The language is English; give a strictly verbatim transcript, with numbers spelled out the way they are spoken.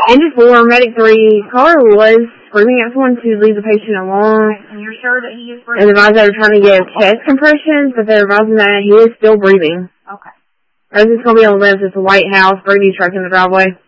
And before, Medic three caller was screaming at someone to leave the patient alone. Okay. And you're sure that he is breathing? And the advisor are trying to give chest compressions, but they're advising that he is still breathing. Okay. Residents going to be able to live. It's a white house, Brady truck in the driveway.